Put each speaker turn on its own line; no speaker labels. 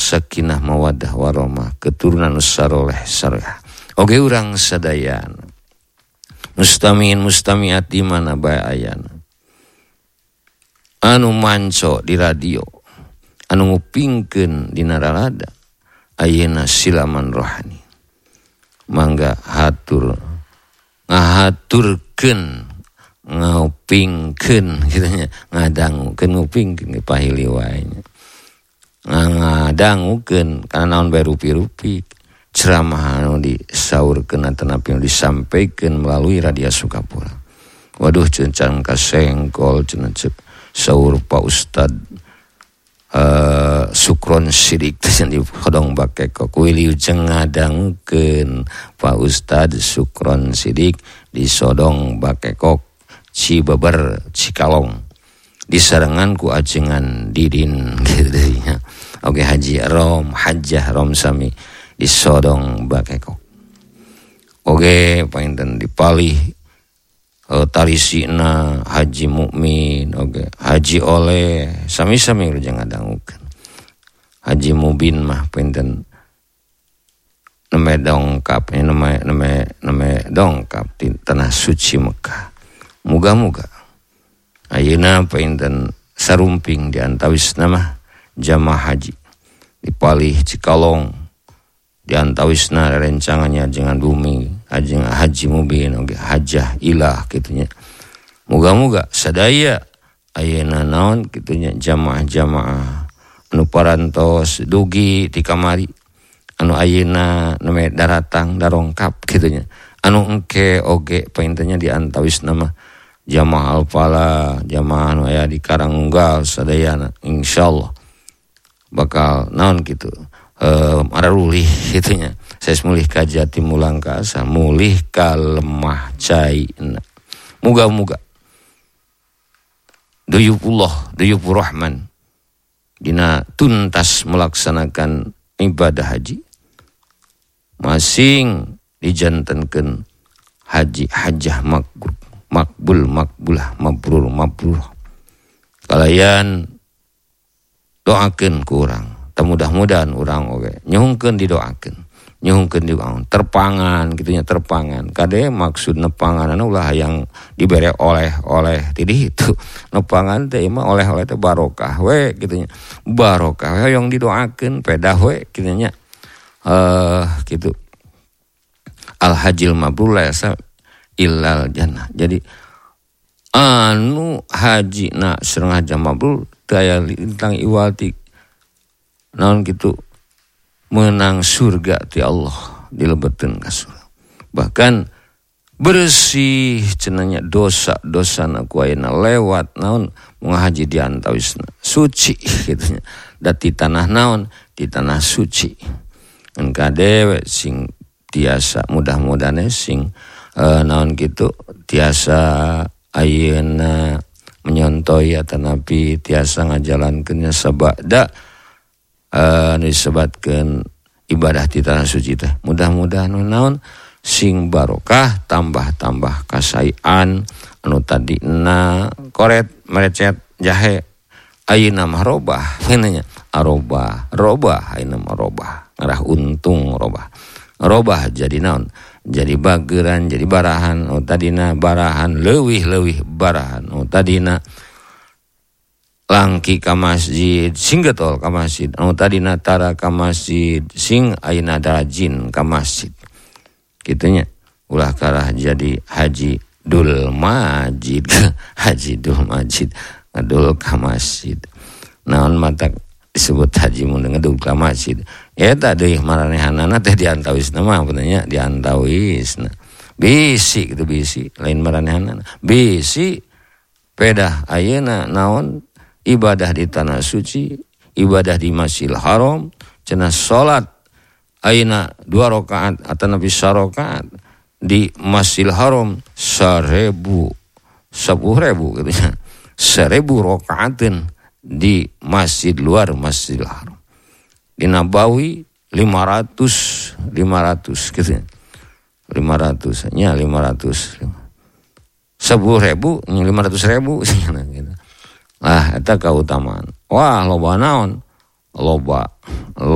sakinah mawaddah warahmah, keturunan saroleh sareh. Oge urang sadayana mustamiin mustamiat di mana bae ayana anu manco di radio anu ngupingkeun dina rarada ayeuna silaman rohani mangga hatur ngahaturkeun ngaupingkeun kitu nya ngadangukeun ngupingkeun pahili wae nya ngadangukeun kana naon bae rupi-rupi ceramah anu disaurkeun atanapi anu disampaikan melalui Radio Sukapura. Waduh cencan kasengkol cenah saur Pak Ustad Sukron Sidik teh di Hodong Bakeko kuili ujeng ngadangkeun Pak Ustad Sukron Sidik di Sodong Bakekok Cibeber Cikalong disarengan ku ajengan Didin gitu nya. Oke Haji Rom Hajjah Rom sami di Sodong Bakekok. Oge painten dipalih talisina Haji Mukmin, oge Haji Oleh, sami-sami urang ngadangukeun. Haji Mubin mah painten neme dongkap, neme dongkap di tanah suci Mekah. Muga-muga ayeuna painten sarumping di antawisna mah jamaah haji dipalih Cikalong di antawisna rencangannya jangan bumi ajeng Haji Mubin oge hajah ilah kitunya. Muga-muga sadaya ayeuna naon kitunya jamaah-jamaah anu parantos dugi ti kamari anu ayeuna neme daratang darongkap kitunya. Anu engke oge paintenya di antawisna mah jamaah alfala jamaah anu aya di Karangunggal sadayana insyaallah bakal naon kitu mararulih gitunya. Saya mulih ka Jati Mulangkasa, mulih ka Lemah Caina. Muga-muga duyupullah, duyupur rahman dina tuntas melaksanakan ibadah haji masing dijantenkeun haji hajah makbul makbulah mabrur kalayan doakeun ku urang. Mudah-mudahan urang oge nyuhungkeun didoakeun terpangan gitunya terpangan kade maksud nepangan ulah yang dibere oleh tidih itu nepangan teh mah oleh teh barokah we gitunya barokah we yang didoakeun pedah we gitunya gitu al hajil mabrur la yasa illal jannah. Jadi anu haji na sareng haji mabrur daya lintang iwati naon gitu menang surga ti Allah dilebetkeun ka surga. Bahkan bersih cenanya dosa-dosana ku ayeuna lewat naon mun haji di antawisna suci kitu nya. Da ti tanah naon di tanah suci. Engka dewe sing tiasa mudah-mudahan sing naon gitu tiasa ayeuna menyontoi atanapi tiasa ngajalankeunnya sabada disebatkeun ibadah di tanah suci teh. Mudah-mudahan naon sing barokah tambah-tambah kasayan anu tadina koret merecet jahe ayeuna mah robah cenanya arobah ayeuna mah robah ngarah untung robah jadi naon jadi bageran jadi barahan tadina barahan leuwih barahan tadina langki ka masjid sing getol ka masjid anu tadina tara ka masjid sing ayeuna darajin ka masjid kitunya ulah karah jadi haji dul majid haji dul majid ngadul ka masjid naon mata disebut haji mun ngadul ka masjid eta deui maranehanana teh diantawisna mah benernya diantawisna bisi kitu bisi lain maranehanana bisi pedah ayeuna naon ibadah di tanah suci, ibadah di Masjidil Haram, cenah salat ayeuna 2 rakaat atanapi 1 rakaat di Masjidil Haram 1000 gitu ya. 1000 rakaateun di masjid luar Masjidil Haram. Di Nabawi 500 gitu ya. 500 nya 500. 10.000 nya 500.000 gitu. Eta kautamaan. Wah loba naon? Loba